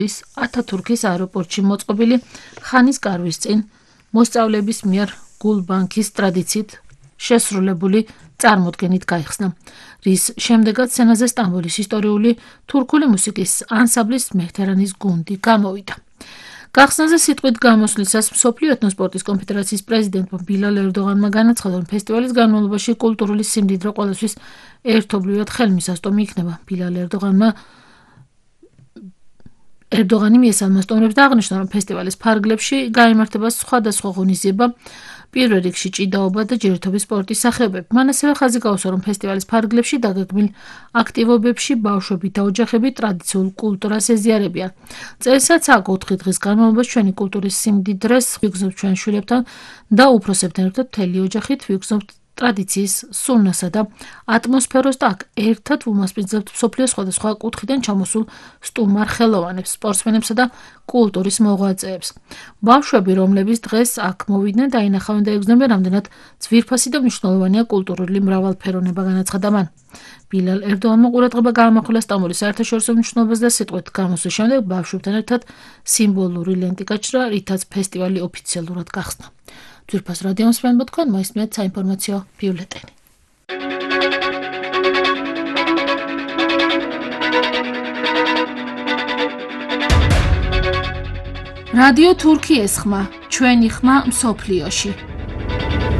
ის ათათურქის აეროპორტში მოწყობილი ხანის კარვის წინ მოსწავლების მიერ გულბანქის ტრადიციით შესრულებული წარმოდგენით გაიხსნა, რის შემდეგაც სცენაზე სტამბოლის ისტორიული თურქული მუსიკის ანსამბლის მეჰთერანის გუნდი გამოვიდა. გახსნაზე სიტყვით გამოსვლისას მსოფლიო ეთნოსპორტის კონფედერაციის პრეზიდენტმა ბილალ ერდოღანმა განაცხადა, რომ ფესტივალის განმავლობაში კულტურული სიმდიდრე ყველასთვის ერთობლივად ხელმისაწვდომი იქნება. ბილალ ერდოღანი მიესალმა სტუმრებს და აღნიშნა, რომ ფესტივალის ფარგლებში გაიმართება სხვადასხვა ღონისძიება, პირველ რიგში ჭიდაობა და ჯერჯერობით სპორტის სახეობები. მან ასევე ხაზი გაუსვა, რომ ფესტივალის ფარგლებში დაგეგმილ აქტივობებში ბავშვები და ოჯახები ტრადიციულ კულტურას ეზიარებიან. წელსაც აქ 4 დღის განმავლობაში ჩვენი კულტურის სიმდიდრეს ვიგრძნობთ ჩვენ შვილებთან და უფროსებთან ერთად მთელი ოჯახით ვიგრძნობთ ტრადიციის სუნასა და ატმოსფეროს და აქ ერთად ვუმასპინძლებთ მსოფლიოს სხვადასხვა კუთხიდან ჩამოსულ სტუმარ ხელოვანებს, სპორტსმენებსა და კულტურის მოღვაწეებს. ბავშვები, რომლებიც დღეს აქ მოვიდნენ, დაინახავენ და ეგრძნობენ, რამდენად ძვირფასი და მნიშვნელოვანია კულტურული მრავალფეროვნება, განაცხადა მან. ბილალ ერდოღანმა ყურადღება გაამახვილა სტამბოლის საერთაშორისო მნიშვნელობას და სიტყვით გამოსვლის შემდეგ ბავშვებთან ერთად სიმბოლური ლენტი გაჩრდა, რითაც ფესტივალი ოფიციალურად გახსნა. ძვირფას რადიო მსმენელო, თქვენ მოისმენთ საინფორმაციო ბიულეტენი. რადიო თურქი ესხმა, ჩვენი ხმა მსოფლიოში.